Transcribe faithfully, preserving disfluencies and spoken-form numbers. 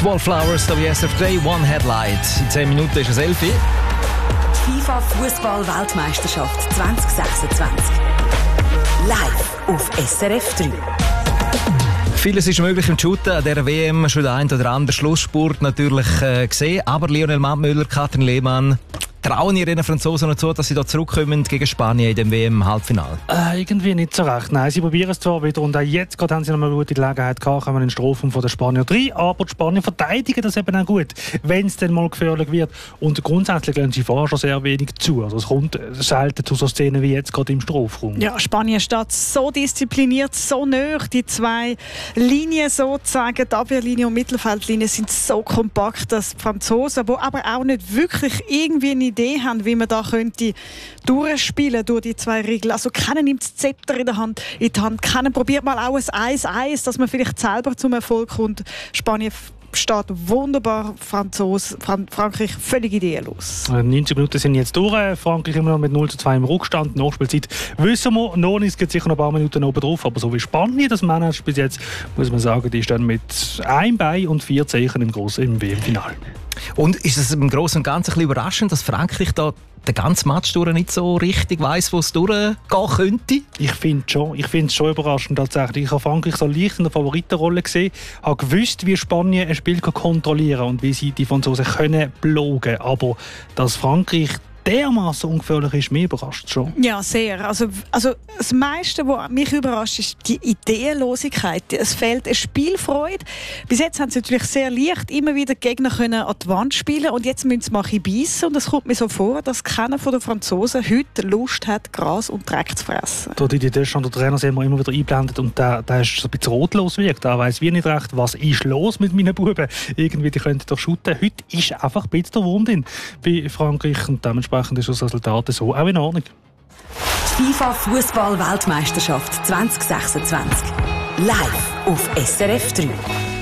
Wallflowers, W S F drei, One Headlight. In zehn Minuten ist es elf. FIFA Fußball-Weltmeisterschaft zwanzig sechsundzwanzig. Live auf S R F drei. Vieles ist möglich im Shooten. An dieser W M schon der ein oder andere Schlussspurt natürlich äh, gesehen. Aber Lionel Mattmüller, Katrin Lehmann, trauen ihr den Franzosen noch zu, dass sie da zurückkommen gegen Spanien in dem W M-Halbfinale? Äh, irgendwie nicht so recht. Nein, sie probieren es zwar wieder und auch jetzt gerade haben sie noch mal eine gute Gelegenheit gehabt, kommen in den Strafraum von den Spanier rein, aber die Spanier verteidigen das eben auch gut, wenn es dann mal gefährlich wird. Und grundsätzlich lassen sie vorher schon sehr wenig zu. Also es kommt selten zu so Szenen wie jetzt gerade im Strafraum. Ja, Spanien steht so diszipliniert, so nah. Die zwei Linien sozusagen, die Abwehrlinie und Mittelfeldlinie sind so kompakt, dass die Franzosen, die aber auch nicht wirklich irgendwie eine Idee haben, wie man da könnte durchspielen durch die zwei Regeln. Also keiner nimmt das Zepter in, der Hand, in die Hand, keiner probiert mal auch ein eins eins, dass man vielleicht selber zum Erfolg kommt. Spanien steht wunderbar, Franzos, Fran- Frankreich völlig ideenlos. neunzig Minuten sind jetzt durch, Frankreich immer noch mit null zu zwei im Rückstand. Nachspielzeit wissen wir noch nicht, es gibt sicher noch ein paar Minuten oben drauf, aber so wie Spanien das managt bis jetzt, muss man sagen, die stehen mit einem Bein und vier Zeichen im grossen im W M-Finale. Und ist es im Großen und Ganzen ein bisschen überraschend, dass Frankreich da den ganzen Match durch nicht so richtig weiss, wo es durchgehen könnte? Ich finde schon, ich finde es schon überraschend tatsächlich. Ich habe Frankreich so leicht in der Favoritenrolle gesehen, habe gewusst, wie Spanien ein Spiel kontrollieren kann und wie sie die Franzosen können blogen. Aber dass Frankreich dermaßen ungefährlich ist, mich überrascht schon. Ja, sehr. Also, also das meiste, was mich überrascht, ist die Ideenlosigkeit. Es fehlt eine Spielfreude. Bis jetzt haben sie natürlich sehr leicht immer wieder Gegner können an die Wand spielen und jetzt müssen sie mal beißen. Und es kommt mir so vor, dass keiner von den Franzosen heute Lust hat, Gras und Dreck zu fressen. Da die Deschamps, der Trainer, sehen wir immer wieder einblendet und der, der ist so ein bisschen rotlos wirkt. Der weiss wie nicht recht, was ist los mit meinen Buben. Irgendwie, die können doch shooten. Heute ist einfach ein bisschen der Wurm drin bei Frankreich und dementsprechend ist das Resultat so auch in Ordnung. FIFA Fußball-Weltmeisterschaft zwanzig sechsundzwanzig. Live auf S R F drei.